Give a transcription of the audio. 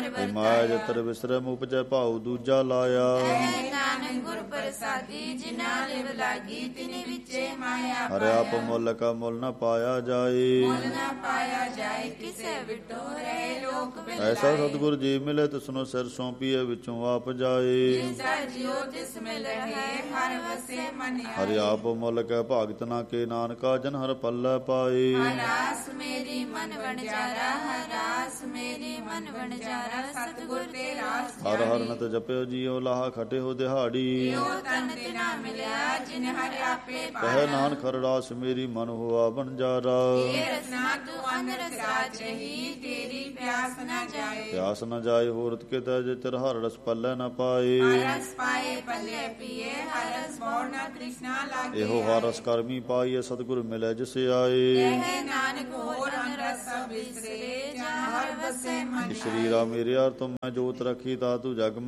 ਮਾਇਆ ਜਤਰ ਵਿਸਰਮ ਉਪਜੈ ਭਾਉ ਦੂਜਾ ਲਾਇਆ। ਨਾਨਕ ਗੁਰ ਪ੍ਰਸਾਦੀ ਜਿਨਾ ਲਿਵ ਲਾਗੀ ਤਿਨੀ ਵਿਚੇ ਮਾਇਆ ਹਰਿ ਆਪ ਮੁੱਲ ਕਾ ਮੁੱਲ ਨ ਪਾਇਆ ਜਾਏ। ਮੁੱਲ ਨਾ ਪਾਇਆ ਜਾਏ ਕਿਸੇ ਵਿਟੋ ਰਹੇ ਲੋਕ ਬਿਲਾਏ। ਐਸਾ ਸਤਿਗੁਰ ਜੀ ਮਿਲੇ ਤਿਸਨੂੰ ਸਿਰ ਸੌਂਪੀਏ ਵਿੱਚੋਂ ਆਪ ਜਾਏ। ਜਿਸਾ ਜਿਉ ਤਿਸ ਮਿਲ ਰਹੇ ਹਰ ਵਸੇ ਮਨ ਆਏ। ਹਰਿ ਆਪ ਮੁੱਲ ਕੈ ਭਾਗਤ ਨਾ ਕੇ ਨਾਨਕਾ ਜਨ ਹਰ ਪੱਲੇ ਪਾਏ। ਹਰਾਸ ਮੇਰੀ ਮਨ ਵਣਜਾਰਾ ਹਰਾਸ ਮੇਰੀ ਮਨ ਵਣਜਾਰਾ ਸਤਿਗੁਰ ਤੇ ਰਾਸ ਹਰ ਹਰ ਨਤ ਜਪਿਓ ਜੀਉ ਲਾਹਾ ਖਟਿਓ ਦਿਹਾੜੀ। ਜੋ ਤਨ ਤੇ ਨਾ ਮਿਲਿਆ ਜਿਨ ਹਰਿ ਆਪੇ ਕਹੇ ਨਾਨਕ ਖਰੜਾਸ ਮੇਰੀ ਮਨ ਹੋਆ ਬਣਜਾਰਾ। ਇਹ ਰਸਨਾ ਤੂੰ ਅੰਦਰ ਸਾਚ ਰਹੀ ਤੇਰੀ ਪਿਆਸ ਨਾ ਜਾਏ। ਪਿਆਸ ਨ ਜਾਏ ਹੋਰਤ ਕੇ ਤੈ ਚਿਰ ਹਰ ਰਸ ਪੱਲੇ ਨ ਪਾਏ। ਰਸ ਪਾਏ ਪੱਲੇ ਪੀਏ ਹਰ ਰਸ ਮੋੜ ਨਾ ਤ੍ਰਿਸ਼ਨਾ ਲਾਗੇ। ਇਹੋ ਹਰ ਰਸ ਕਰਮੀ ਪਾਈਏ ਸਤਿਗੁਰ ਮਿਲੇ ਜਿਸ ਆਏ। ਕਹੇ ਨਾਨਕ ਹੋਰ ਰਸ ਸਭ ਵਿਸਰੇ ਜਾਂ ਹਰ ਵਸੇ ਮਨ ਆਏ। ਸ਼ਰੀਰਾ ਮੇਰੇ ਹਰ ਤੁਮ ਮੈਂ ਜੋਤ ਰੱਖੀ ਤਾ ਤੂੰ ਜਗ